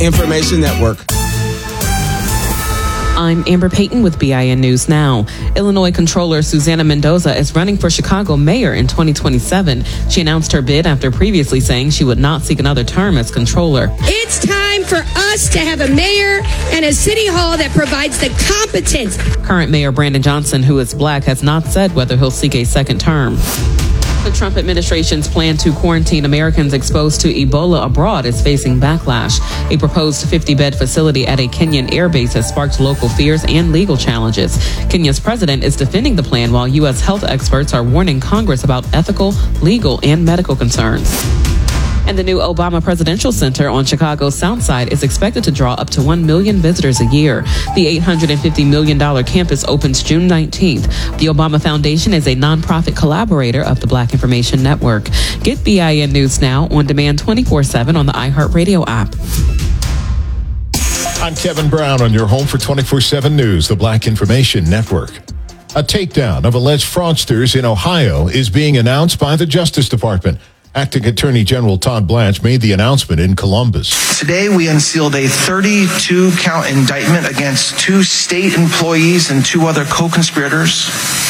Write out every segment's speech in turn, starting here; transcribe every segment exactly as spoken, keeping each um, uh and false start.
Information Network. I'm Amber Payton with B I N News Now. Illinois Controller Susana Mendoza is running for Chicago mayor in twenty twenty-seven. She announced her bid after previously saying she would not seek another term as controller. It's time for us to have a mayor and a city hall that provides the competence. Current Mayor Brandon Johnson, who is black, has not said whether he'll seek a second term. The Trump administration's plan to quarantine Americans exposed to Ebola abroad is facing backlash. A proposed fifty-bed facility at a Kenyan air base has sparked local fears and legal challenges. Kenya's president is defending the plan while U S health experts are warning Congress about ethical, legal, and medical concerns. And the new Obama Presidential Center on Chicago's South Side is expected to draw up to one million visitors a year. The eight hundred fifty million dollars campus opens June nineteenth. The Obama Foundation is a nonprofit collaborator of the Black Information Network. Get B I N News Now on demand twenty-four seven on the iHeartRadio app. I'm Kevin Brown on your home for twenty-four seven News, the Black Information Network. A takedown of alleged fraudsters in Ohio is being announced by the Justice Department. Acting Attorney General Todd Blanche made the announcement in Columbus. Today, we unsealed a thirty-two count indictment against two state employees and two other co-conspirators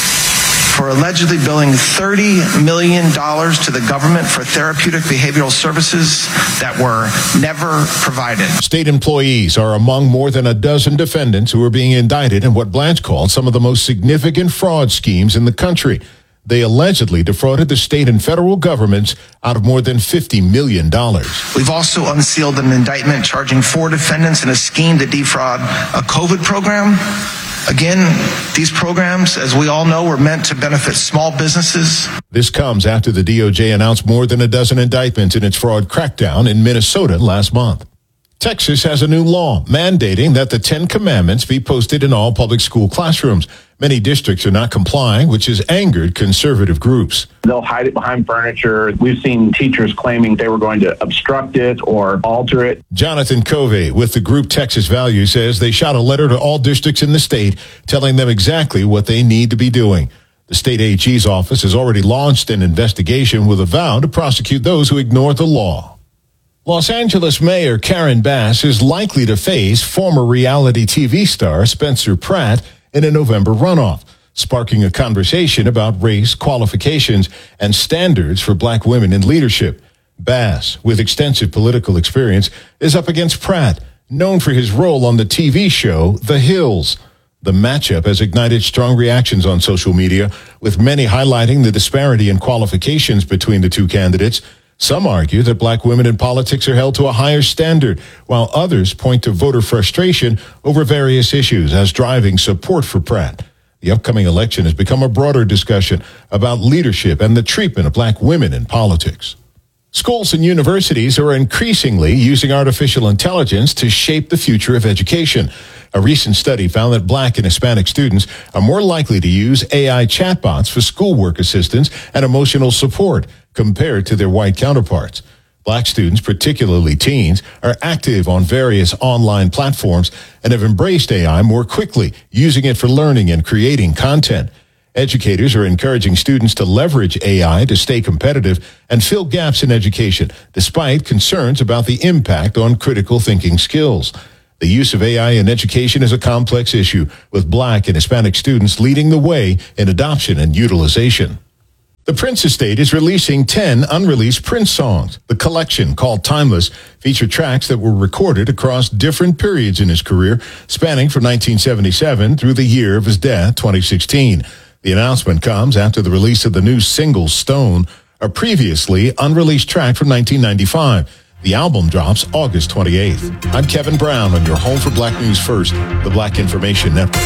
for allegedly billing thirty million dollars to the government for therapeutic behavioral services that were never provided. State employees are among more than a dozen defendants who are being indicted in what Blanche called some of the most significant fraud schemes in the country. They allegedly defrauded the state and federal governments out of more than fifty million dollars. We've also unsealed an indictment charging four defendants in a scheme to defraud a COVID program. Again, these programs, as we all know, were meant to benefit small businesses. This comes after the D O J announced more than a dozen indictments in its fraud crackdown in Minnesota last month. Texas has a new law mandating that the Ten Commandments be posted in all public school classrooms. Many districts are not complying, which has angered conservative groups. They'll hide it behind furniture. We've seen teachers claiming they were going to obstruct it or alter it. Jonathan Covey with the group Texas Value says they shot a letter to all districts in the state telling them exactly what they need to be doing. The state A G's office has already launched an investigation with a vow to prosecute those who ignore the law. Los Angeles Mayor Karen Bass is likely to face former reality T V star Spencer Pratt in a November runoff, sparking a conversation about race, qualifications, and standards for black women in leadership. Bass, with extensive political experience, is up against Pratt, known for his role on the T V show The Hills. The matchup has ignited strong reactions on social media, with many highlighting the disparity in qualifications between the two candidates. Some argue that black women in politics are held to a higher standard, while others point to voter frustration over various issues as driving support for Pratt. The upcoming election has become a broader discussion about leadership and the treatment of black women in politics. Schools and universities are increasingly using artificial intelligence to shape the future of education. A recent study found that black and Hispanic students are more likely to use A I chatbots for schoolwork assistance and emotional support compared to their white counterparts. Black students, particularly teens, are active on various online platforms and have embraced A I more quickly, using it for learning and creating content. Educators are encouraging students to leverage A I to stay competitive and fill gaps in education, despite concerns about the impact on critical thinking skills. The use of A I in education is a complex issue, with black and Hispanic students leading the way in adoption and utilization. The Prince Estate is releasing ten unreleased Prince songs. The collection, called Timeless, features tracks that were recorded across different periods in his career, spanning from nineteen seventy-seven through the year of his death, twenty sixteen. The announcement comes after the release of the new single, Stone, a previously unreleased track from nineteen ninety-five. The album drops August twenty-eighth. I'm Kevin Brown on your home for Black News First, the Black Information Network.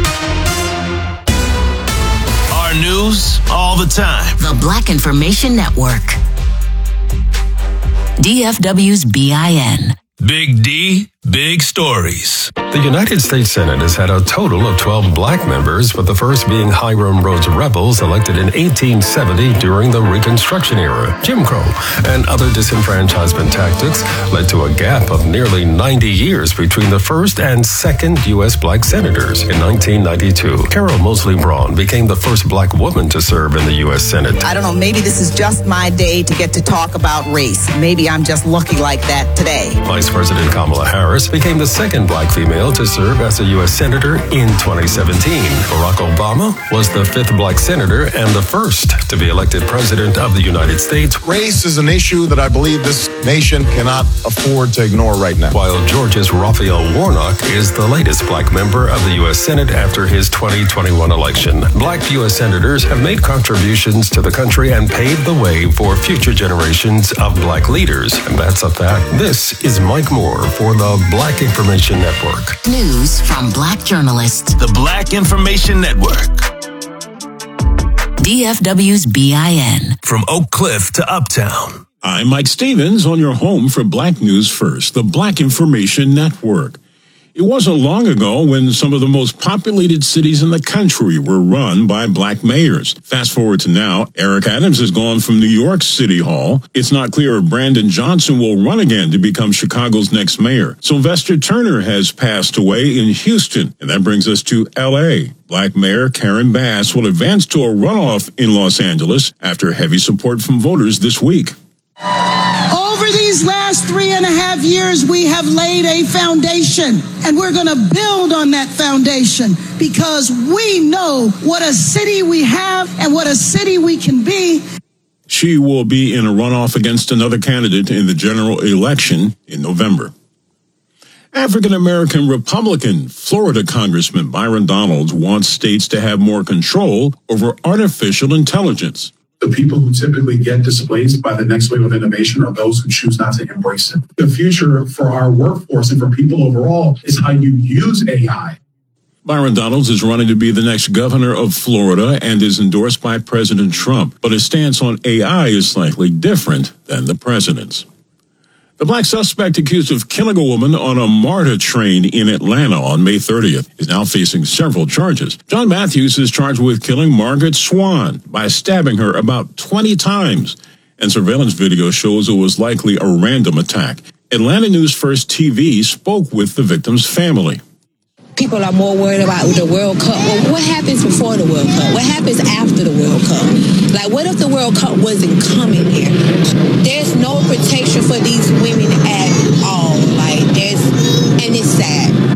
Our news all the time. The Black Information Network. D F W's B I N. Big D, Big stories. The United States Senate has had a total of twelve black members, with the first being Hiram Rhodes Rebels, elected in eighteen seventy during the Reconstruction era. Jim Crow and other disenfranchisement tactics led to a gap of nearly ninety years between the first and second U S black senators. In nineteen ninety-two, Carol Moseley Braun became the first black woman to serve in the U S Senate. I don't know, maybe this is just my day to get to talk about race. Maybe I'm just lucky like that today. Vice President Kamala Harris became the second black female to serve as a U S Senator in twenty seventeen. Barack Obama was the fifth black senator and the first to be elected President of the United States. Race is an issue that I believe this nation cannot afford to ignore right now. While Georgia's Raphael Warnock is the latest black member of the U S Senate after his twenty twenty-one election. Black U S senators have made contributions to the country and paved the way for future generations of black leaders. And that's a fact. This is Mike Moore for the Black Information Network. News from black journalists. The Black Information Network. D F W's B I N. From Oak Cliff to Uptown. I'm Mike Stevens on your home for Black News First, the Black Information Network. It wasn't long ago when some of the most populated cities in the country were run by black mayors. Fast forward to now, Eric Adams has gone from New York City Hall. It's not clear if Brandon Johnson will run again to become Chicago's next mayor. Sylvester Turner has passed away in Houston, and that brings us to L A. Black Mayor Karen Bass will advance to a runoff in Los Angeles after heavy support from voters this week. Over these last three and a half years, we have laid a foundation, and we're going to build on that foundation because we know what a city we have and what a city we can be. She will be in a runoff against another candidate in the general election in November. African-American Republican Florida Congressman Byron Donalds wants states to have more control over artificial intelligence. The people who typically get displaced by the next wave of innovation are those who choose not to embrace it. The future for our workforce and for people overall is how you use A I. Byron Donalds is running to be the next governor of Florida and is endorsed by President Trump, but his stance on A I is slightly different than the president's. The black suspect accused of killing a woman on a MARTA train in Atlanta on May thirtieth is now facing several charges. John Matthews is charged with killing Margaret Swan by stabbing her about twenty times, and surveillance video shows it was likely a random attack. Atlanta News First T V spoke with the victim's family. People are more worried about the World Cup. Well, what happens before the World Cup? What happens after the World Cup? Like, what if the World Cup wasn't coming here? There's no protection for these women at all. Like, there's, and it's sad.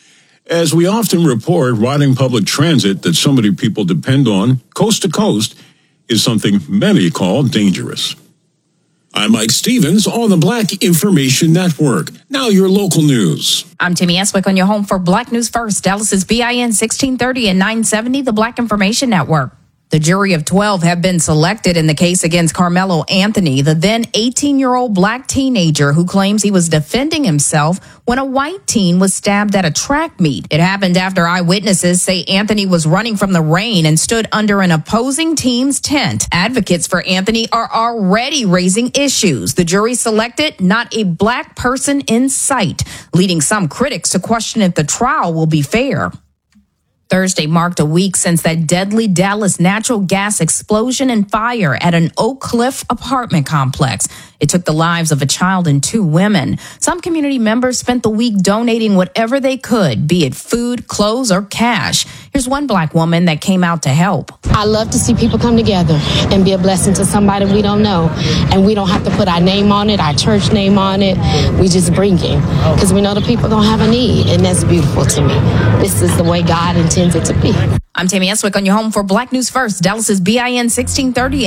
As we often report, riding public transit that so many people depend on coast to coast is something many call dangerous. I'm Mike Stevens on the Black Information Network. Now your local news. I'm Timmy Eswick on your home for Black News First, Dallas's B I N sixteen thirty and nine seventy, the Black Information Network. The jury of twelve have been selected in the case against Carmelo Anthony, the then eighteen-year-old black teenager who claims he was defending himself when a white teen was stabbed at a track meet. It happened after eyewitnesses say Anthony was running from the rain and stood under an opposing team's tent. Advocates for Anthony are already raising issues. The jury selected not a black person in sight, leading some critics to question if the trial will be fair. Thursday marked a week since that deadly Dallas natural gas explosion and fire at an Oak Cliff apartment complex. It took the lives of a child and two women. Some community members spent the week donating whatever they could, be it food, clothes, or cash. Here's one black woman that came out to help. I love to see people come together and be a blessing to somebody we don't know. And we don't have to put our name on it, our church name on it. We just bring it because we know the people don't have a need. And that's beautiful to me. This is the way God intends it to be. I'm Tammy Eswick on your home for Black News First, Dallas's B I N sixteen thirty